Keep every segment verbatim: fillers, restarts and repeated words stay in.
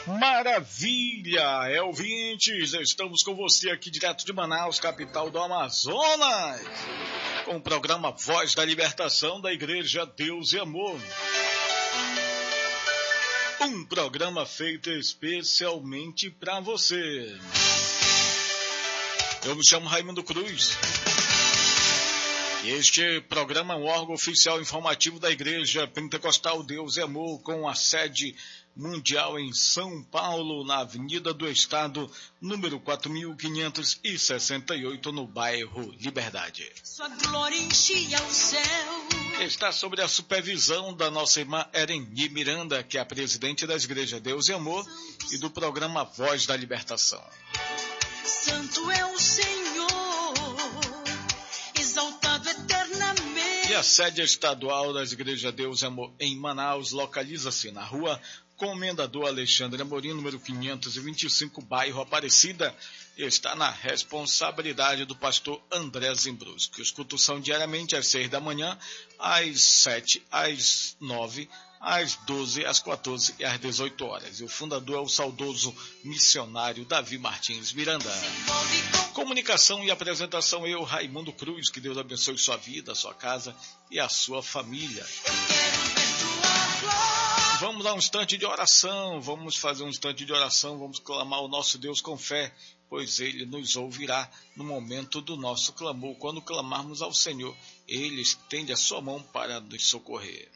Maravilha, é ouvintes, estamos com você aqui direto de Manaus, capital do Amazonas, com o programa Voz da Libertação da Igreja Deus e Amor. Um programa feito especialmente para você. Eu me chamo Raimundo Cruz. E este programa é um órgão oficial informativo da Igreja Pentecostal Deus e Amor, com a sede mundial em São Paulo, na Avenida do Estado, número quatro mil quinhentos e sessenta e oito, no bairro Liberdade. Sua glória enchia o céu. Está sob a supervisão da nossa irmã Ereni Miranda, que é a presidente da Igreja Deus e Amor e do programa Voz da Libertação. Santo é o Senhor, exaltado eternamente. E a sede estadual das Igrejas Deus e Amor em Manaus localiza-se na rua Comendador Alexandre Amorim, número quinhentos e vinte e cinco, bairro Aparecida, e está na responsabilidade do pastor André Zimbrusco, que os cultos são diariamente às seis da manhã, às sete, às nove, às doze, às quatorze e às dezoito horas. E o fundador é o saudoso missionário Davi Martins Miranda. Comunicação e apresentação, eu, Raimundo Cruz. Que Deus abençoe sua vida, sua casa e a sua família. Vamos dar um instante de oração, vamos fazer um instante de oração, vamos clamar ao nosso Deus com fé, pois Ele nos ouvirá no momento do nosso clamor. Quando clamarmos ao Senhor, Ele estende a sua mão para nos socorrer.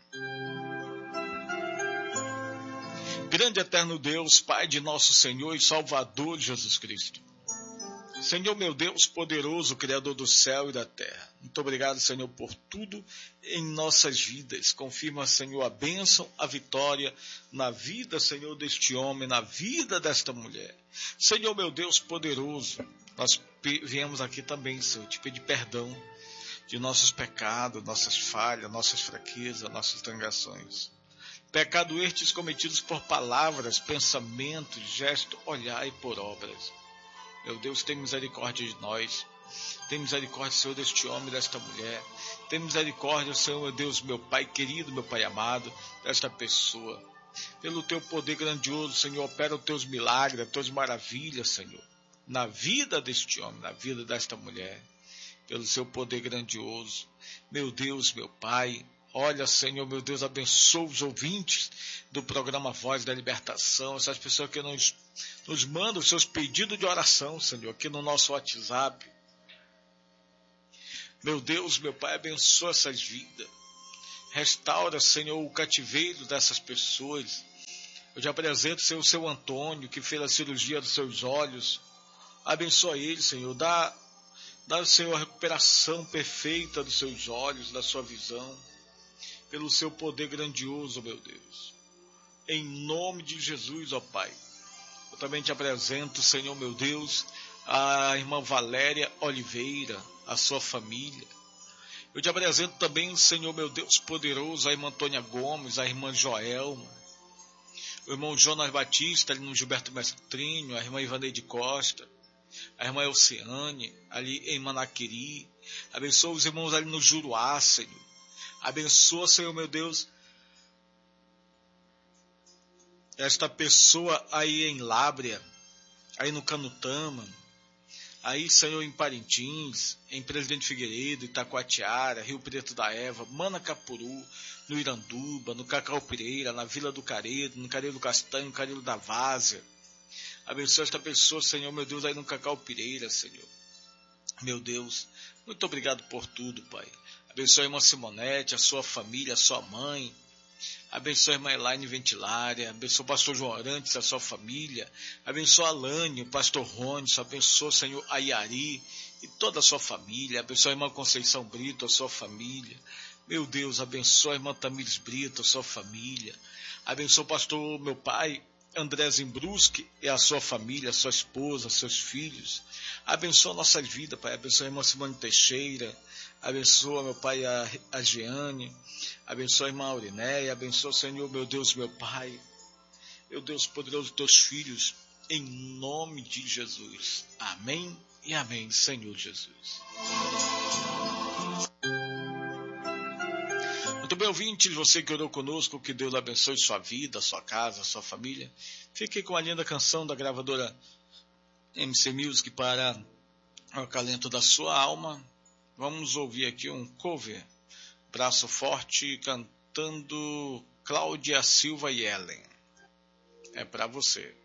Grande eterno Deus, Pai de nosso Senhor e Salvador Jesus Cristo. Senhor meu Deus poderoso, Criador do céu e da terra. Muito obrigado, Senhor, por tudo em nossas vidas. Confirma, Senhor, a bênção, a vitória na vida, Senhor, deste homem, na vida desta mulher. Senhor meu Deus poderoso, nós viemos aqui também, Senhor, te pedir perdão de nossos pecados, nossas falhas, nossas fraquezas, nossas transgressões. Pecado estes cometidos por palavras, pensamentos, gestos, olhar e por obras. Meu Deus, tem misericórdia de nós. Tem misericórdia, Senhor, deste homem, desta mulher. Tem misericórdia, Senhor, meu Deus, meu Pai querido, meu Pai amado, desta pessoa. Pelo teu poder grandioso, Senhor, opera os teus milagres, as tuas maravilhas, Senhor, na vida deste homem, na vida desta mulher. Pelo seu poder grandioso. Meu Deus, meu Pai, olha, Senhor, meu Deus, abençoa os ouvintes do programa Voz da Libertação, essas pessoas que nos, nos mandam os seus pedidos de oração, Senhor, aqui no nosso WhatsApp. Meu Deus, meu Pai, abençoa essas vidas. Restaura, Senhor, o cativeiro dessas pessoas. Eu te apresento, Senhor, o seu Antônio, que fez a cirurgia dos seus olhos. Abençoa ele, Senhor. Dá, dá, Senhor, a recuperação perfeita dos seus olhos, da sua visão. Pelo seu poder grandioso, meu Deus. Em nome de Jesus, ó Pai. Eu também te apresento, Senhor, meu Deus, a irmã Valéria Oliveira, a sua família. Eu te apresento também, Senhor, meu Deus poderoso, a irmã Antônia Gomes, a irmã Joelma, o irmão Jonas Batista, ali no Gilberto Mestrinho, a irmã Ivaneide Costa, a irmã Elciane, ali em Manaquiri. Abençoa os irmãos ali no Juruá, Senhor. Abençoa, Senhor, meu Deus, esta pessoa aí em Lábrea, aí no Canutama, aí, Senhor, em Parintins, em Presidente Figueiredo, Itacoatiara, Rio Preto da Eva, Manacapuru, no Iranduba, no Cacau Pereira, na Vila do Caredo, no Caredo do Castanho, no Caredo da Várzea. Abençoa esta pessoa, Senhor, meu Deus, aí no Cacau Pereira, Senhor. Meu Deus, muito obrigado por tudo, Pai. Abençoa a irmã Simonete, a sua família, a sua mãe. Abençoa a irmã Elaine Ventilária. Abençoa o pastor João Arantes, a sua família. Abençoa a Alane, o pastor Rônio. Abençoa, Senhor, a Iari e toda a sua família. Abençoa a irmã Conceição Brito, a sua família. Meu Deus, abençoa a irmã Tamires Brito, a sua família. Abençoa o pastor, meu pai, André Zimbruschi e a sua família, a sua esposa, seus filhos. Abençoa nossas vidas, Pai. Abençoa a irmã Simone Teixeira. Abençoa, meu Pai, a, a Jeane. Abençoa a irmã Aurinéia. Abençoa, Senhor, meu Deus, meu Pai. Meu Deus poderoso, teus filhos, em nome de Jesus. Amém e amém, Senhor Jesus. Muito Também, ouvintes, você que orou conosco, que Deus abençoe sua vida, sua casa, sua família. Fique com a linda canção da gravadora M C Music para o acalento da sua alma. Vamos ouvir aqui um cover, Braço Forte, cantando Cláudia Silva e Ellen. É para você.